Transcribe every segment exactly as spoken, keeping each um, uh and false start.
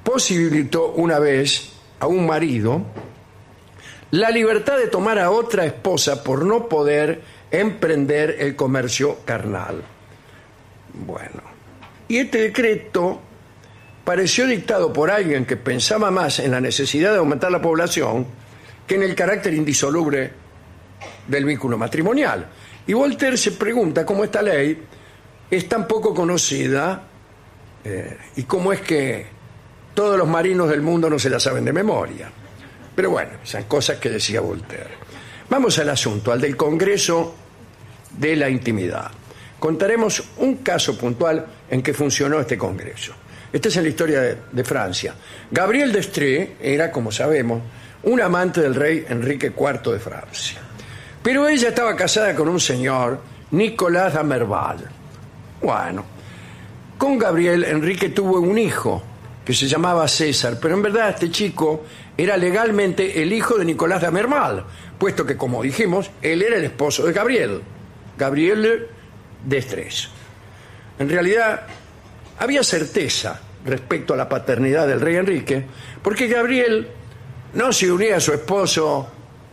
posibilitó una vez a un marido la libertad de tomar a otra esposa por no poder emprender el comercio carnal. Bueno, y este decreto pareció dictado por alguien que pensaba más en la necesidad de aumentar la población que en el carácter indisoluble del vínculo matrimonial. Y Voltaire se pregunta cómo esta ley es tan poco conocida eh, y cómo es que todos los marinos del mundo no se la saben de memoria. Pero bueno, son cosas que decía Voltaire. Vamos al asunto, al del Congreso de la Intimidad. Contaremos un caso puntual en que funcionó este Congreso. Esta es en la historia de, de Francia. Gabrielle d'Estrées era, como sabemos, un amante del rey Enrique cuarto de Francia. Pero ella estaba casada con un señor, Nicolás d'Amerval. Bueno, con Gabrielle, Enrique tuvo un hijo que se llamaba César, pero en verdad este chico era legalmente el hijo de Nicolás d'Amerval, puesto que, como dijimos, él era el esposo de Gabrielle, Gabrielle d'Estrées. En realidad, había certeza respecto a la paternidad del rey Enrique, porque Gabrielle no se unía a su esposo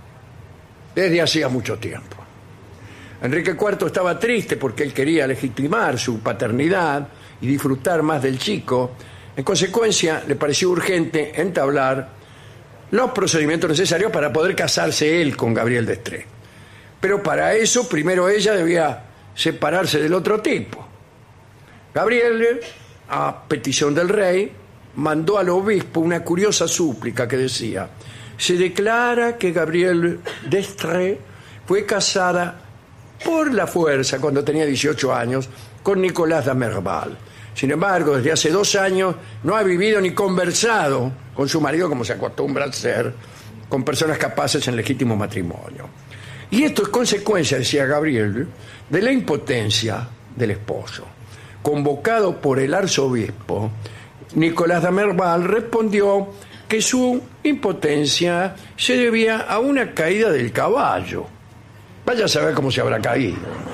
desde hacía mucho tiempo. Enrique cuarto estaba triste porque él quería legitimar su paternidad y disfrutar más del chico. En consecuencia, le pareció urgente entablar los procedimientos necesarios para poder casarse él con Gabrielle d'Estrées. Pero para eso, primero ella debía separarse del otro tipo. Gabrielle, a petición del rey, mandó al obispo una curiosa súplica que decía: se declara que Gabrielle d'Estrées fue casada por la fuerza cuando tenía dieciocho años con Nicolás d'Amerval. Sin embargo, desde hace dos años no ha vivido ni conversado con su marido como se acostumbra a hacer con personas capaces en legítimo matrimonio. Y esto es consecuencia, decía Gabrielle, de la impotencia del esposo. Convocado por el arzobispo, Nicolás d'Amerval respondió que su impotencia se debía a una caída del caballo. Vaya a saber cómo se habrá caído.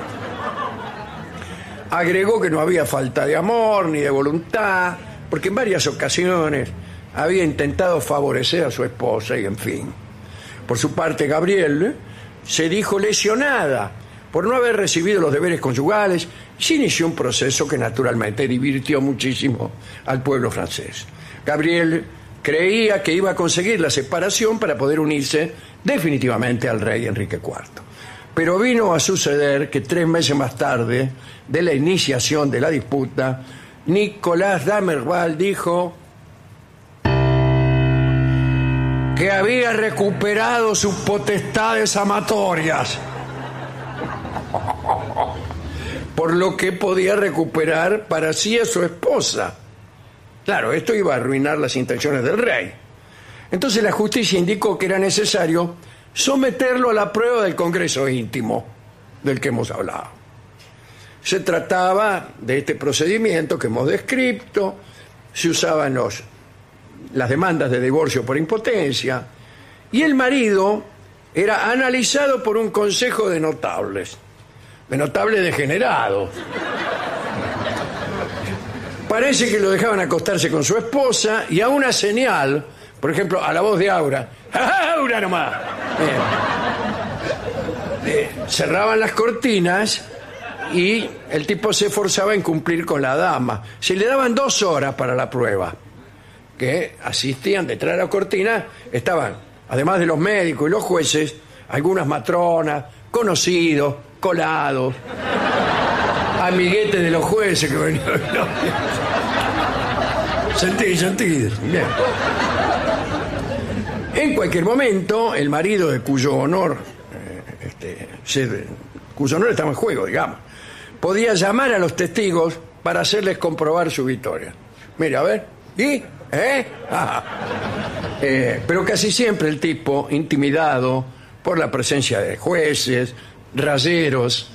Agregó que no había falta de amor ni de voluntad, porque en varias ocasiones había intentado favorecer a su esposa y en fin. Por su parte, Gabrielle se dijo lesionada por no haber recibido los deberes conyugales y se inició un proceso que naturalmente divirtió muchísimo al pueblo francés. Gabrielle creía que iba a conseguir la separación para poder unirse definitivamente al rey Enrique cuarto. Pero vino a suceder que tres meses más tarde de la iniciación de la disputa, Nicolás d'Amerval dijo que había recuperado sus potestades amatorias, por lo que podía recuperar para sí a su esposa. Claro, esto iba a arruinar las intenciones del rey. Entonces la justicia indicó que era necesario someterlo a la prueba del Congreso íntimo del que hemos hablado. Se trataba de este procedimiento que hemos descrito. Se usaban los, las demandas de divorcio por impotencia, y el marido era analizado por un consejo de notables, de notables degenerados. Parece que lo dejaban acostarse con su esposa y a una señal, por ejemplo, a la voz de Aura, ¡Aura nomás! Eh, eh, cerraban las cortinas y el tipo se esforzaba en cumplir con la dama. Se le daban dos horas para la prueba, que asistían detrás de la cortina. Estaban, además de los médicos y los jueces, algunas matronas, conocidos, colados, amiguetes de los jueces que venían. Sentí, sentí. Bien. En cualquier momento, el marido de cuyo honor, eh, este, se, cuyo honor estaba en juego, digamos, podía llamar a los testigos para hacerles comprobar su victoria. Mira, a ver, ¿y? ¿Eh? Ah. Eh, pero casi siempre el tipo, intimidado por la presencia de jueces, rayeros,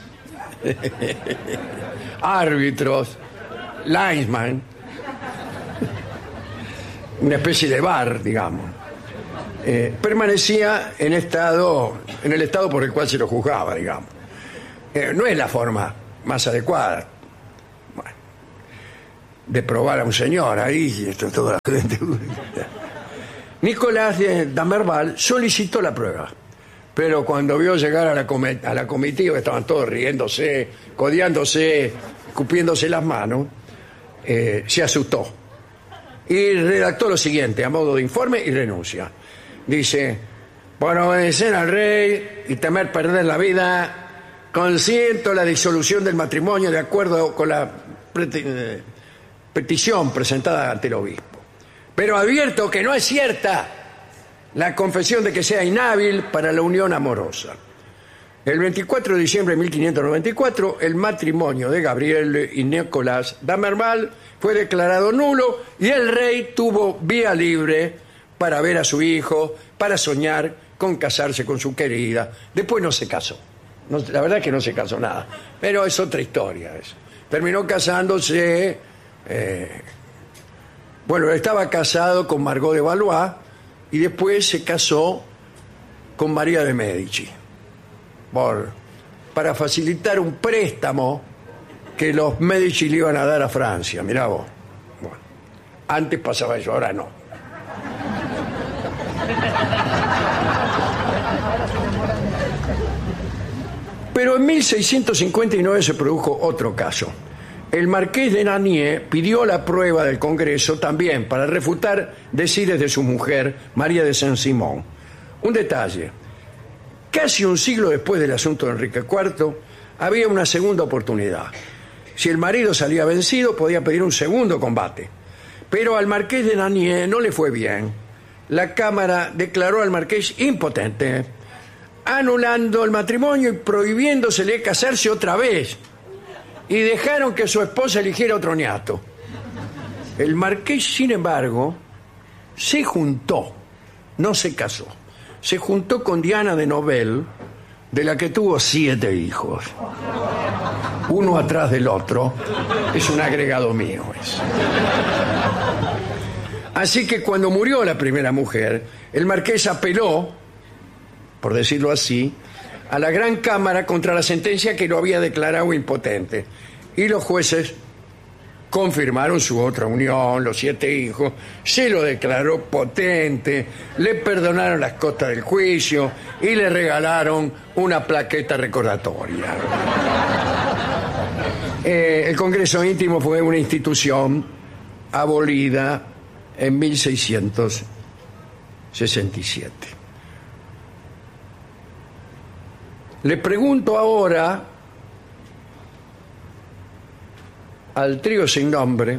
árbitros, linesman, una especie de bar, digamos, eh, permanecía en estado, en el estado por el cual se lo juzgaba, digamos. Eh, no es la forma más adecuada. Bueno. de probar a un señor ahí, esto toda la gente. Nicolás de Damerval solicitó la prueba, pero cuando vio llegar a la, come- a la comitiva, estaban todos riéndose, codeándose, escupiéndose las manos, eh, se asustó y redactó lo siguiente a modo de informe y renuncia. Dice: por obedecer al rey y temer perder la vida, consiento la disolución del matrimonio de acuerdo con la preti- petición presentada ante el obispo. Pero advierto que no es cierta la confesión de que sea inhábil para la unión amorosa. El veinticuatro de diciembre de mil quinientos noventa y cuatro, el matrimonio de Gabriel y Nicolás Damerval fue declarado nulo y el rey tuvo vía libre para ver a su hijo, para soñar con casarse con su querida. Después no se casó. No, la verdad es que no se casó nada. Pero es otra historia eso. Terminó casándose... Eh, bueno, estaba casado con Margot de Valois y después se casó con María de Medici por, para facilitar un préstamo que los Medici le iban a dar a Francia. Mirá vos. Bueno, antes pasaba eso, ahora no. Pero en mil seiscientos cincuenta y nueve se produjo otro caso. El marqués de Nanier pidió la prueba del Congreso también para refutar decires de su mujer, María de Saint-Simon. Un detalle: casi un siglo después del asunto de Enrique cuarto, había una segunda oportunidad. Si el marido salía vencido, podía pedir un segundo combate. Pero al marqués de Nanier no le fue bien. La Cámara declaró al marqués impotente, anulando el matrimonio y prohibiéndosele casarse otra vez. Y dejaron que su esposa eligiera otro niato. El marqués, sin embargo, se juntó, no se casó, se juntó con Diana de Novel, de la que tuvo siete hijos, uno atrás del otro. Es un agregado mío eso. Así que cuando murió la primera mujer, el marqués apeló, por decirlo así, a la Gran Cámara contra la sentencia que lo había declarado impotente. Y los jueces confirmaron su otra unión, los siete hijos, se lo declaró potente, le perdonaron las costas del juicio y le regalaron una plaqueta recordatoria. Eh, el Congreso Íntimo fue una institución abolida en mil seiscientos sesenta y siete. Le pregunto ahora al trío sin nombre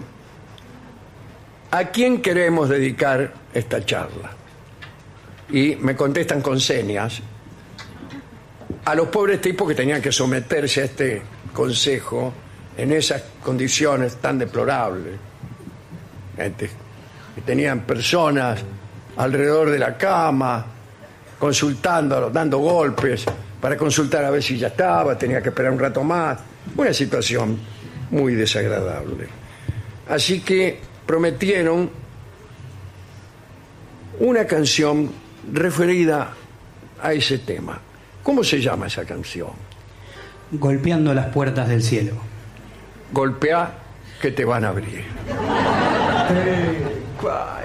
a quién queremos dedicar esta charla. Y me contestan con señas a los pobres tipos que tenían que someterse a este consejo en esas condiciones tan deplorables. Gente que tenían personas alrededor de la cama, consultándolo, dando golpes para consultar a ver si ya estaba, tenía que esperar un rato más. Una situación muy desagradable. Así que prometieron una canción referida a ese tema. ¿Cómo se llama esa canción? Golpeando las puertas del cielo. Golpea que te van a abrir. Eh,